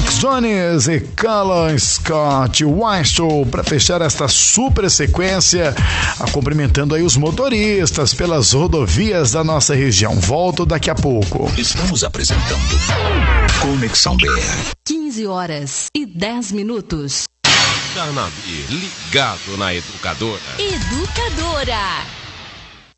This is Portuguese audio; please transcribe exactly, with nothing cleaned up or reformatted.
Alex Jones e Callum Scott Weinstow para fechar esta super sequência, cumprimentando aí os motoristas pelas rodovias da nossa região. Volto daqui a pouco. Estamos apresentando Conexão B R. quinze horas e dez minutos. Carnaby, ligado na Educadora. Educadora.